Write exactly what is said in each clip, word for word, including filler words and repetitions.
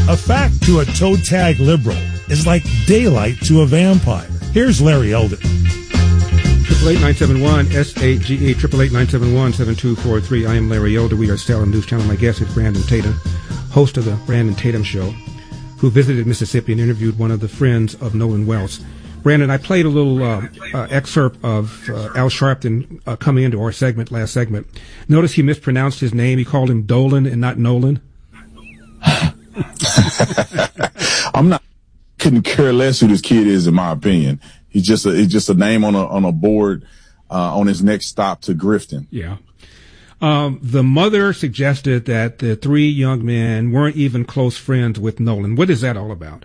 A fact to a toe tag liberal is like daylight to a vampire. Here's Larry Elder. Triple eight nine seven one S A G E triple eight nine seven one seven two four three. I am Larry Elder. We are Salem News Channel. My guest is Brandon Tatum, host of the Brandon Tatum Show, who visited Mississippi and interviewed one of the friends of Nolan Wells. Brandon, I played a little uh, uh, excerpt of uh, Al Sharpton uh, coming into our segment, last segment. Notice he mispronounced his name. He called him Dolan and not Nolan. I'm not, couldn't care less who this kid is, in my opinion. He's just a, he's just a name on a, on a board, uh, on his next stop to Grifton. Yeah. Um, the mother suggested that the three young men weren't even close friends with Nolan. What is that all about?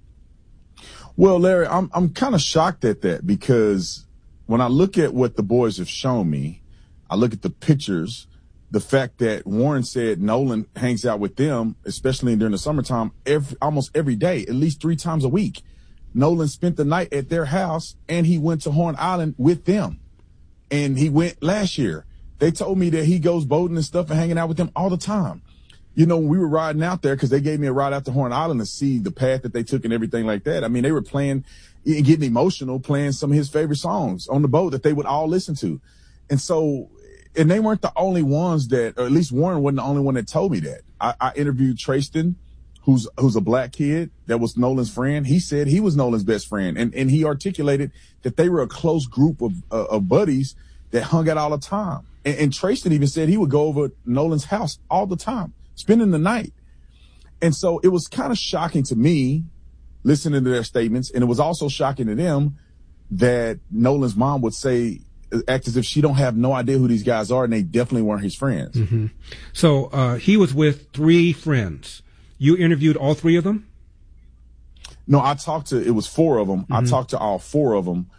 Well, Larry, I'm I'm kind of shocked at that, because when I look at what the boys have shown me, I look at the pictures, the fact that Warren said Nolan hangs out with them, especially during the summertime, every, almost every day, at least three times a week. Nolan spent the night at their house, and he went to Horn Island with them. And he went last year. They told me that he goes boating and stuff and hanging out with them all the time. You know, we were riding out there, because they gave me a ride out to Horn Island to see the path that they took and everything like that. I mean, they were playing, getting emotional, playing some of his favorite songs on the boat that they would all listen to. And so, and they weren't the only ones that, or at least Warren wasn't the only one that told me that. I, I interviewed Trayston, who's, who's a black kid that was Nolan's friend. He said he was Nolan's best friend. And, and he articulated that they were a close group of, uh, of buddies that hung out all the time. And, and Trayston even said he would go over Nolan's house all the time, spending the night. And so it was kind of shocking to me listening to their statements. And it was also shocking to them that Nolan's mom would say, act as if she don't have no idea who these guys are, and they definitely weren't his friends. Mm-hmm. So uh, he was with three friends. You interviewed all three of them? No, I talked to, it was four of them. Mm-hmm. I talked to all four of them.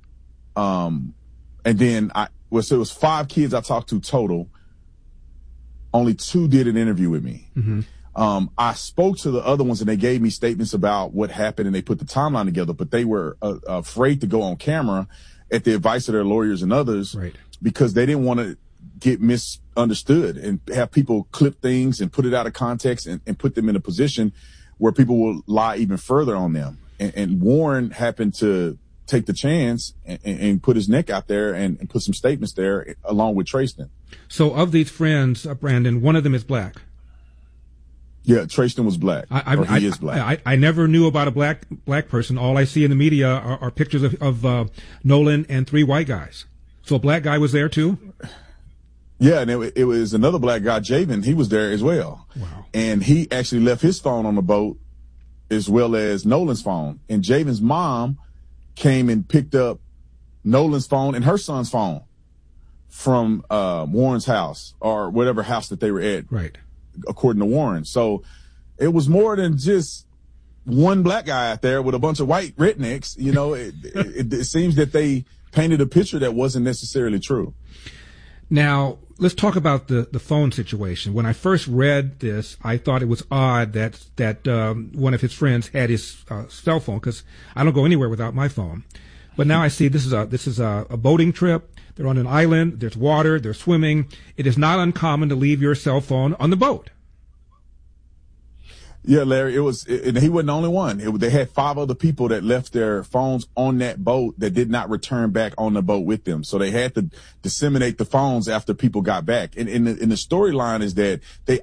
Um, and then I, well, so it was five kids I talked to total. Only two did an interview with me. Mm-hmm. Um, I spoke to the other ones, and they gave me statements about what happened, and they put the timeline together, but they were uh, afraid to go on camera at the advice of their lawyers and others, right, because they didn't want to get misunderstood and have people clip things and put it out of context and, and put them in a position where people will lie even further on them. And, and Warren happened to take the chance and, and put his neck out there and, and put some statements there along with Trayston. So of these friends, uh, Brandon, one of them is black. Yeah, Trayston was black. I, I, or he I, is black. I, I never knew about a black black person. All I see in the media are, are pictures of, of uh, Nolan and three white guys. So a black guy was there too? Yeah, and it, it was another black guy, Javen. He was there as well. Wow. And he actually left his phone on the boat as well as Nolan's phone. And Javen's mom came and picked up Nolan's phone and her son's phone from uh, Warren's house, or whatever house that they were at. Right. According to Warren. So it was more than just one black guy out there with a bunch of white rednecks. You know, it, it, it seems that they painted a picture that wasn't necessarily true. Now, let's talk about the, the phone situation. When I first read this, I thought it was odd that that um, one of his friends had his uh, cell phone, because I don't go anywhere without my phone. But now I see this is a this is a, a boating trip. They're on an island. There's water. They're swimming. It is not uncommon to leave your cell phone on the boat. Yeah, Larry, it was, it, and he wasn't the only one. It, they had five other people that left their phones on that boat that did not return back on the boat with them. So they had to disseminate the phones after people got back. And, and the, and the storyline is that they